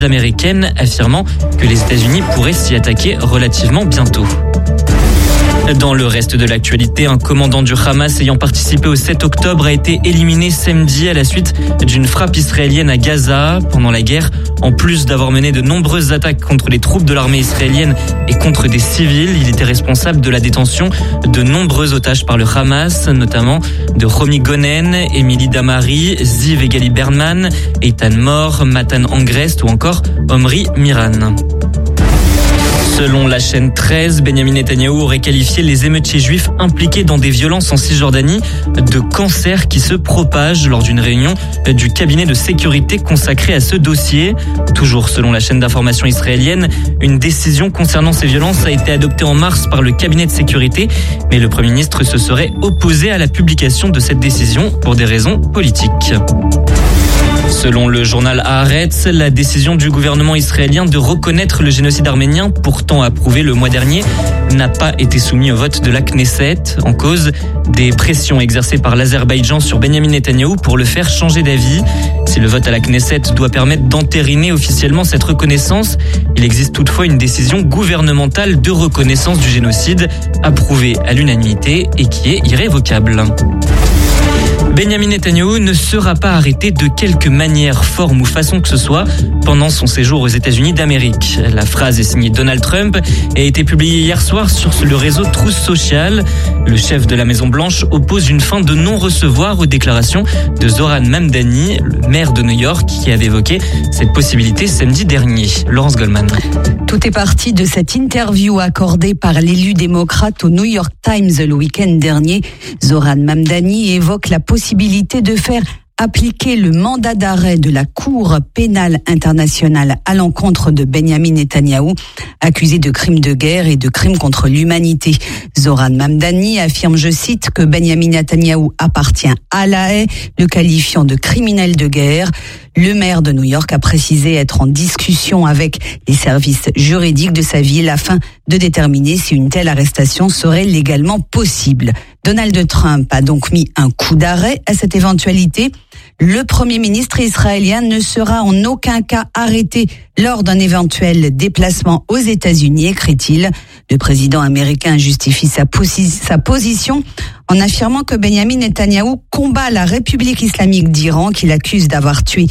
américaine, affirmant que les États-Unis pourraient s'y attaquer relativement bientôt. Dans le reste de l'actualité, un commandant du Hamas ayant participé au 7 octobre a été éliminé samedi à la suite d'une frappe israélienne à Gaza. Pendant la guerre, en plus d'avoir mené de nombreuses attaques contre les troupes de l'armée israélienne et contre des civils, il était responsable de la détention de nombreux otages par le Hamas, notamment de Romi Gonen, Emily Damari, Ziv Egali Berman, Eitan Mor, Matan Angrest ou encore Omri Miran. Selon la chaîne 13, Benyamin Netanyahou aurait qualifié les émeutiers juifs impliqués dans des violences en Cisjordanie de cancer qui se propage lors d'une réunion du cabinet de sécurité consacré à ce dossier. Toujours selon la chaîne d'information israélienne, une décision concernant ces violences a été adoptée en mars par le cabinet de sécurité, mais le Premier ministre se serait opposé à la publication de cette décision pour des raisons politiques. Selon le journal Haaretz, la décision du gouvernement israélien de reconnaître le génocide arménien, pourtant approuvé le mois dernier, n'a pas été soumise au vote de la Knesset. En cause, des pressions exercées par l'Azerbaïdjan sur Benyamin Netanyahou pour le faire changer d'avis. Si le vote à la Knesset doit permettre d'entériner officiellement cette reconnaissance, il existe toutefois une décision gouvernementale de reconnaissance du génocide, approuvée à l'unanimité et qui est irrévocable. Benyamin Netanyahou ne sera pas arrêté de quelque manière, forme ou façon que ce soit pendant son séjour aux États-Unis d'Amérique. La phrase est signée Donald Trump et a été publiée hier soir sur le réseau Truth Social. Le chef de la Maison-Blanche oppose une fin de non-recevoir aux déclarations de Zohran Mamdani, le maire de New York, qui avait évoqué cette possibilité samedi dernier. Laurence Goldman. Tout est parti de cette interview accordée par l'élu démocrate au New York Times le week-end dernier. Zohran Mamdani évoque la possibilité de faire appliquer le mandat d'arrêt de la Cour pénale internationale à l'encontre de Benyamin Netanyahou, accusé de crimes de guerre et de crimes contre l'humanité. Zohran Mamdani affirme, je cite, que Benyamin Netanyahou appartient à la haie, le qualifiant de criminel de guerre. Le maire de New York a précisé être en discussion avec les services juridiques de sa ville afin de déterminer si une telle arrestation serait légalement possible. Donald Trump a donc mis un coup d'arrêt à cette éventualité. Le Premier ministre israélien ne sera en aucun cas arrêté lors d'un éventuel déplacement aux États-Unis, écrit-il. Le président américain justifie sa position en affirmant que Benyamin Netanyahou combat la République islamique d'Iran, qu'il accuse d'avoir tué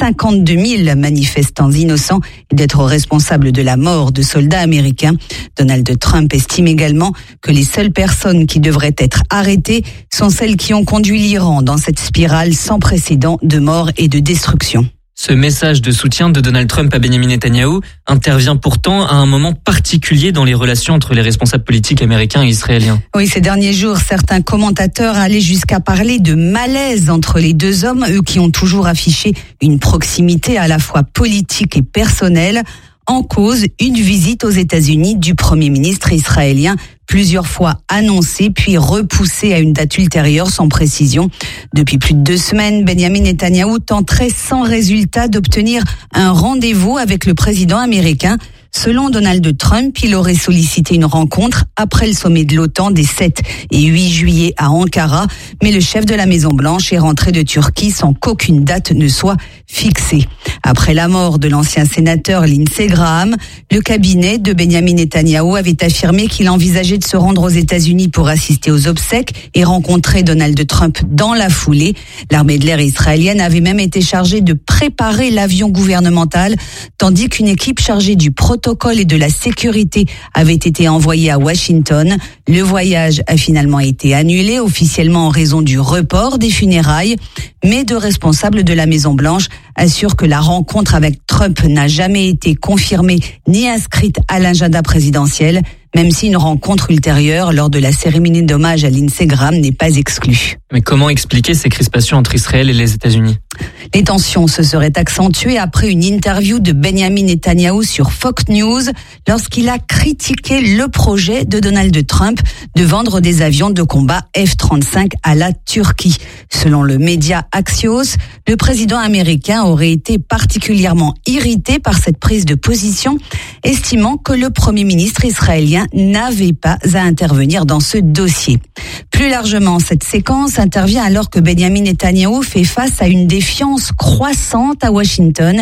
52 000 manifestants innocents et d'être responsable de la mort de soldats américains. Donald Trump estime également que les seules personnes qui devraient être arrêtées sont celles qui ont conduit l'Iran dans cette spirale sans précédent de mort et de destruction. Ce message de soutien de Donald Trump à Benyamin Netanyahou intervient pourtant à un moment particulier dans les relations entre les responsables politiques américains et israéliens. Oui, ces derniers jours, certains commentateurs allaient jusqu'à parler de malaise entre les deux hommes, eux qui ont toujours affiché une proximité à la fois politique et personnelle. En cause, une visite aux États-Unis du Premier ministre israélien, plusieurs fois annoncée puis repoussée à une date ultérieure sans précision. Depuis plus de 2 semaines, Benyamin Netanyahou tenterait sans résultat d'obtenir un rendez-vous avec le président américain. Selon Donald Trump, il aurait sollicité une rencontre après le sommet de l'OTAN des 7 et 8 juillet à Ankara, mais le chef de la Maison-Blanche est rentré de Turquie sans qu'aucune date ne soit fixée. Après la mort de l'ancien sénateur Lindsey Graham, le cabinet de Benyamin Netanyahou avait affirmé qu'il envisageait de se rendre aux États-Unis pour assister aux obsèques et rencontrer Donald Trump dans la foulée. L'armée de l'air israélienne avait même été chargée de préparer l'avion gouvernemental, tandis qu'une équipe chargée du protocole et de la sécurité avait été envoyée à Washington. Le voyage a finalement été annulé officiellement en raison du report des funérailles, mais deux responsables de la Maison-Blanche assurent que la rencontre avec Trump n'a jamais été confirmée ni inscrite à l'agenda présidentiel, même si une rencontre ultérieure lors de la cérémonie d'hommage à Lindsey Graham n'est pas exclue. Mais comment expliquer ces crispations entre Israël et les États-Unis ? Les tensions se seraient accentuées après une interview de Benyamin Netanyahou sur Fox News lorsqu'il a critiqué le projet de Donald Trump de vendre des avions de combat F-35 à la Turquie. Selon le média Axios, le président américain aurait été particulièrement irrité par cette prise de position, estimant que le Premier ministre israélien n'avait pas à intervenir dans ce dossier. Plus largement, cette séquence intervient alors que Benyamin Netanyahou fait face à une défiance croissante à Washington.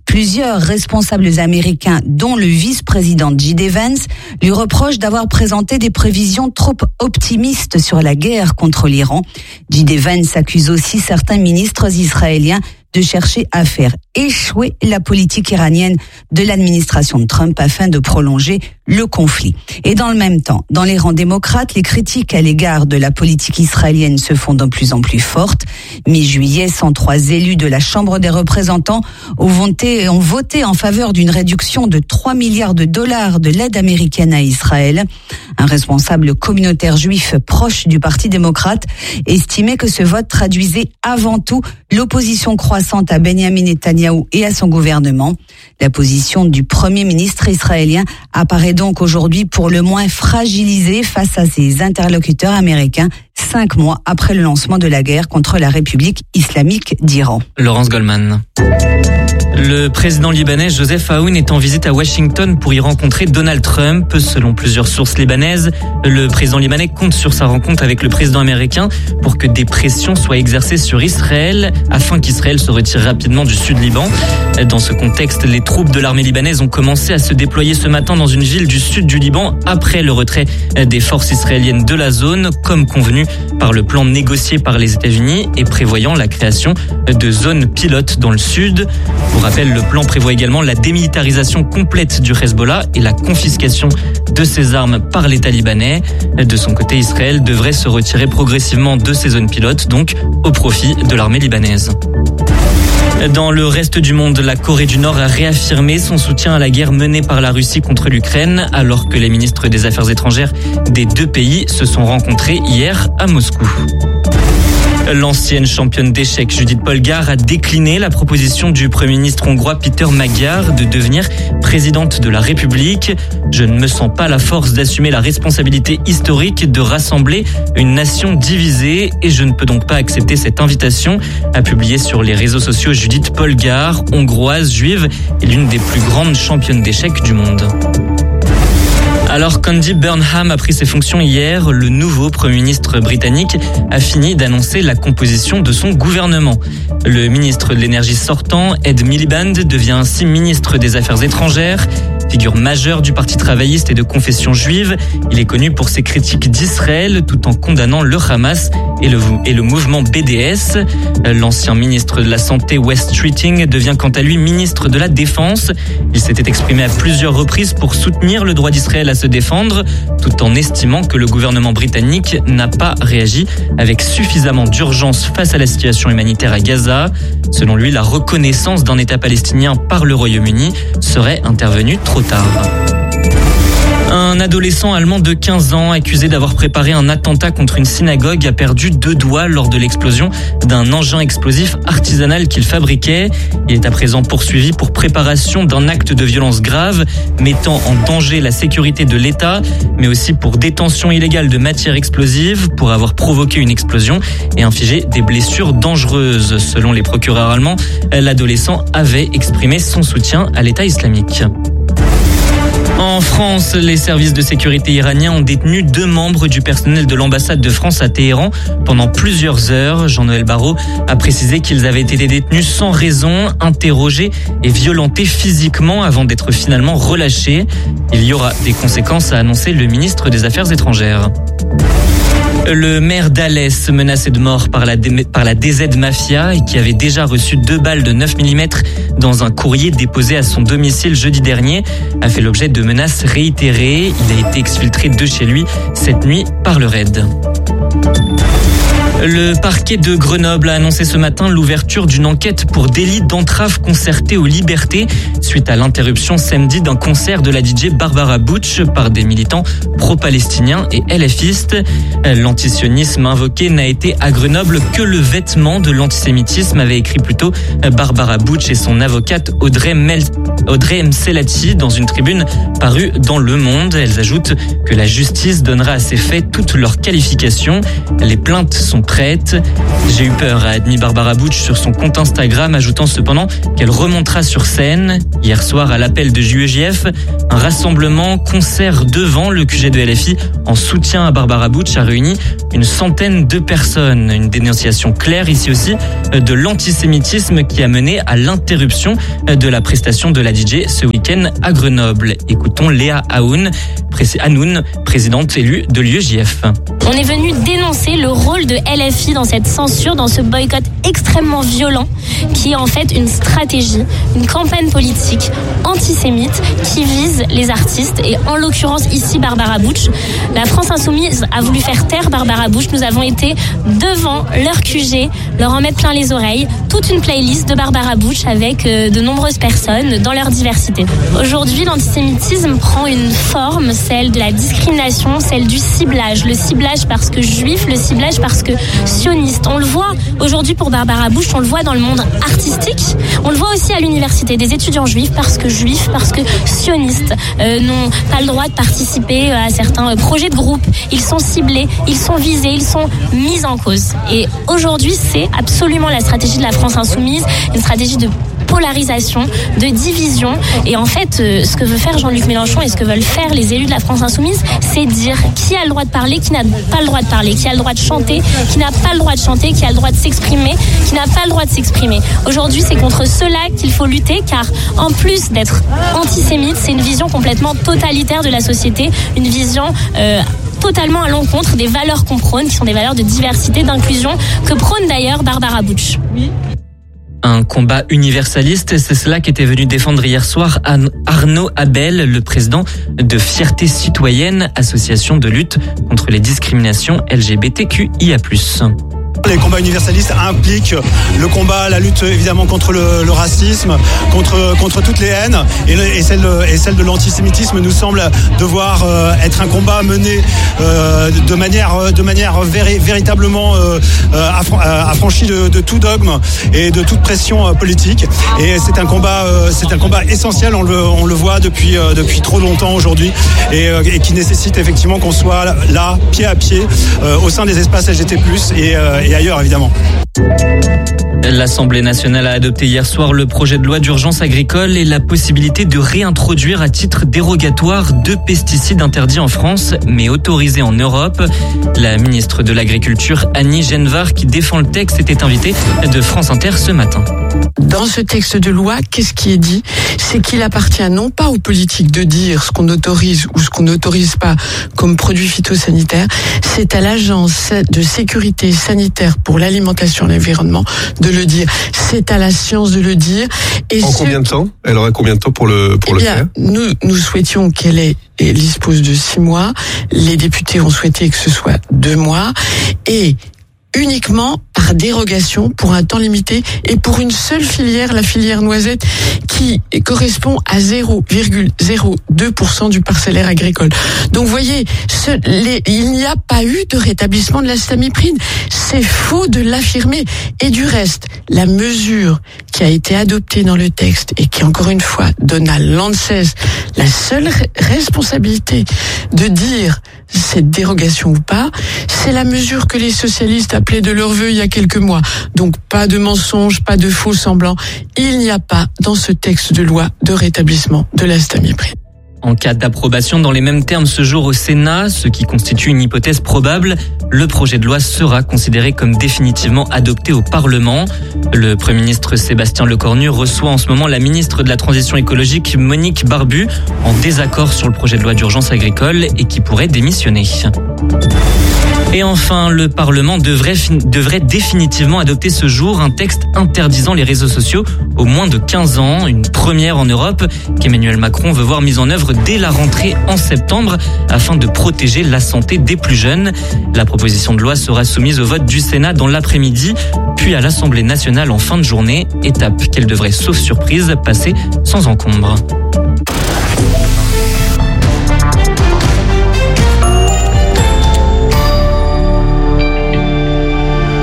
Plusieurs responsables américains, dont le vice-président J.D. Vance, lui reprochent d'avoir présenté des prévisions trop optimistes sur la guerre contre l'Iran. J.D. Vance accuse aussi certains ministres israéliens de chercher à faire échouer la politique iranienne de l'administration de Trump afin de prolonger le conflit. Et dans le même temps, dans les rangs démocrates, les critiques à l'égard de la politique israélienne se font de plus en plus fortes. Mi-juillet, 103 élus de la Chambre des représentants ont voté en faveur d'une réduction de 3 milliards de dollars de l'aide américaine à Israël. Un responsable communautaire juif proche du Parti démocrate estimait que ce vote traduisait avant tout l'opposition croissante à Benjamin Netanyahou et à son gouvernement. La position du Premier ministre israélien apparaît donc aujourd'hui pour le moins fragilisée face à ses interlocuteurs américains 5 mois après le lancement de la guerre contre la République islamique d'Iran. Laurence Goldman. Le président libanais Joseph Aoun est en visite à Washington pour y rencontrer Donald Trump. Selon plusieurs sources libanaises, le président libanais compte sur sa rencontre avec le président américain pour que des pressions soient exercées sur Israël afin qu'Israël se retire rapidement du sud Liban. Dans ce contexte, les troupes de l'armée libanaise ont commencé à se déployer ce matin dans une ville du sud du Liban après le retrait des forces israéliennes de la zone, comme convenu par le plan négocié par les États-Unis et prévoyant la création de zones pilotes dans le sud. Pour rappel, le plan prévoit également la démilitarisation complète du Hezbollah et la confiscation de ses armes par l'État libanais. De son côté, Israël devrait se retirer progressivement de ces zones pilotes, donc au profit de l'armée libanaise. Dans le reste du monde, la Corée du Nord a réaffirmé son soutien à la guerre menée par la Russie contre l'Ukraine, alors que les ministres des Affaires étrangères des deux pays se sont rencontrés hier à Moscou. L'ancienne championne d'échecs Judith Polgar a décliné la proposition du Premier ministre hongrois Péter Magyar de devenir présidente de la République. « Je ne me sens pas la force d'assumer la responsabilité historique de rassembler une nation divisée et je ne peux donc pas accepter cette invitation », a publié sur les réseaux sociaux Judith Polgar, hongroise, juive et l'une des plus grandes championnes d'échecs du monde. Alors qu'Andy Burnham a pris ses fonctions hier, le nouveau Premier ministre britannique a fini d'annoncer la composition de son gouvernement. Le ministre de l'énergie sortant, Ed Miliband, devient ainsi ministre des Affaires étrangères. Figure majeure du Parti travailliste et de confession juive, il est connu pour ses critiques d'Israël tout en condamnant le Hamas et le mouvement BDS. L'ancien ministre de la Santé, Wes Streeting, devient quant à lui ministre de la Défense. Il s'était exprimé à plusieurs reprises pour soutenir le droit d'Israël à se défendre, tout en estimant que le gouvernement britannique n'a pas réagi avec suffisamment d'urgence face à la situation humanitaire à Gaza. Selon lui, la reconnaissance d'un État palestinien par le Royaume-Uni serait intervenue trop tard. Un adolescent allemand de 15 ans accusé d'avoir préparé un attentat contre une synagogue a perdu 2 doigts lors de l'explosion d'un engin explosif artisanal qu'il fabriquait. Il est à présent poursuivi pour préparation d'un acte de violence grave, mettant en danger la sécurité de l'État, mais aussi pour détention illégale de matières explosives, pour avoir provoqué une explosion et infligé des blessures dangereuses. Selon les procureurs allemands, l'adolescent avait exprimé son soutien à l'État islamique. En France, les services de sécurité iraniens ont détenu 2 membres du personnel de l'ambassade de France à Téhéran pendant plusieurs heures. Jean-Noël Barrot a précisé qu'ils avaient été détenus sans raison, interrogés et violentés physiquement avant d'être finalement relâchés. Il y aura des conséquences, a annoncé le ministre des Affaires étrangères. Le maire d'Alès, menacé de mort par la DZ Mafia et qui avait déjà reçu 2 balles de 9 mm dans un courrier déposé à son domicile jeudi dernier, a fait l'objet de menaces réitérées. Il a été exfiltré de chez lui cette nuit par le RAID. Le parquet de Grenoble a annoncé ce matin l'ouverture d'une enquête pour délit d'entrave concertée aux libertés suite à l'interruption samedi d'un concert de la DJ Barbara Butch par des militants pro-palestiniens et LFistes. L'antisionisme invoqué n'a été à Grenoble que le vêtement de l'antisémitisme, avait écrit plus tôt Barbara Butch et son avocate Audrey Mselati dans une tribune parue dans Le Monde. Elles ajoutent que la justice donnera à ces faits toutes leurs qualifications. Les plaintes sont retraite. J'ai eu peur, a admis Barbara Bush sur son compte Instagram, ajoutant cependant qu'elle remontera sur scène. Hier soir, à l'appel de JEJF, un rassemblement concert devant le QG de LFI en soutien à Barbara Bush a réuni une centaine de personnes. Une dénonciation claire ici aussi de l'antisémitisme qui a mené à l'interruption de la prestation de la DJ ce week-end à Grenoble. Écoutons Léa Hanoun, présidente élue de l'UEJF. On est venu dénoncer le rôle de LFI dans cette censure, dans ce boycott extrêmement violent qui est en fait une stratégie, une campagne politique antisémite qui vise les artistes et en l'occurrence ici Barbara Bush. La France Insoumise a voulu faire taire Barbara Bush. Nous avons été devant leur QG, leur en mettre plein les oreilles, toute une playlist de Barbara Bush avec de nombreuses personnes dans leur diversité. Aujourd'hui, l'antisémitisme prend une forme, celle de la discrimination, celle du ciblage. Le ciblage parce que juif, le ciblage parce que sioniste. On le voit aujourd'hui pour Barbara Bush, on le voit dans le monde artistique, on le voit aussi à l'université, des étudiants juifs parce que sionistes n'ont pas le droit de participer à certains projets de groupe. Ils sont ciblés, ils sont visés, ils sont mis en cause. Et aujourd'hui, c'est absolument la stratégie de la France Insoumise, une stratégie de polarisation, de division. Et en fait, ce que veut faire Jean-Luc Mélenchon et ce que veulent faire les élus de la France Insoumise, c'est dire qui a le droit de parler, qui n'a pas le droit de parler, qui a le droit de chanter, qui n'a pas le droit de chanter, qui a le droit de s'exprimer, qui n'a pas le droit de s'exprimer. Aujourd'hui, c'est contre cela qu'il faut lutter, car en plus d'être antisémite, c'est une vision complètement totalitaire de la société, une vision totalement à l'encontre des valeurs qu'on prône, qui sont des valeurs de diversité, d'inclusion, que prône d'ailleurs Barbara Bush. Un combat universaliste, c'est cela qu'était venu défendre hier soir Arnaud Abel, le président de Fierté Citoyenne, association de lutte contre les discriminations LGBTQIA+. Les combats universalistes impliquent le combat, la lutte évidemment contre le racisme, contre toutes les haines et celle de l'antisémitisme nous semble devoir être un combat mené de manière véritablement affranchie de tout dogme et de toute pression politique. Et c'est un combat essentiel, on le voit depuis trop longtemps aujourd'hui et qui nécessite effectivement qu'on soit là pied à pied au sein des espaces LGBT+, et ailleurs évidemment. L'Assemblée nationale a adopté hier soir le projet de loi d'urgence agricole et la possibilité de réintroduire à titre dérogatoire 2 pesticides interdits en France mais autorisés en Europe. La ministre de l'Agriculture, Annie Genevard, qui défend le texte, était invitée de France Inter ce matin. Dans ce texte de loi, qu'est-ce qui est dit ? C'est qu'il appartient non pas aux politiques de dire ce qu'on autorise ou ce qu'on n'autorise pas comme produits phytosanitaires, c'est à l'Agence de sécurité sanitaire pour l'alimentation et l'environnement de le dire. C'est à la science de le dire. Et combien de temps ? Elle aura combien de temps pour le faire ? Nous souhaitions qu'elle dispose de 6 mois. Les députés ont souhaité que ce soit 2 mois. Et uniquement par dérogation pour un temps limité et pour une seule filière, la filière noisette, qui correspond à 0,02% du parcellaire agricole. Donc, vous voyez, il n'y a pas eu de rétablissement de l'azithromycine. C'est faux de l'affirmer. Et du reste, la mesure qui a été adoptée dans le texte et qui, encore une fois, donne à l'ANSES la seule responsabilité de dire cette dérogation ou pas, c'est la mesure que les socialistes appelaient de leur vœu il y a quelques mois. Donc pas de mensonges, pas de faux semblants. Il n'y a pas dans ce texte de loi de rétablissement de l'azithromycine. En cas d'approbation dans les mêmes termes ce jour au Sénat, ce qui constitue une hypothèse probable, le projet de loi sera considéré comme définitivement adopté au Parlement. Le Premier ministre Sébastien Lecornu reçoit en ce moment la ministre de la Transition écologique Monique Barbu en désaccord sur le projet de loi d'urgence agricole et qui pourrait démissionner. Et enfin, le Parlement devrait définitivement adopter ce jour un texte interdisant les réseaux sociaux aux moins de 15 ans, une première en Europe qu'Emmanuel Macron veut voir mise en œuvre dès la rentrée en septembre afin de protéger la santé des plus jeunes. La proposition de loi sera soumise au vote du Sénat dans l'après-midi, puis à l'Assemblée nationale en fin de journée, étape qu'elle devrait, sauf surprise, passer sans encombre.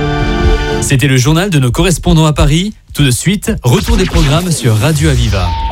C'était le journal de nos correspondants à Paris. Tout de suite, retour des programmes sur Radio Aviva.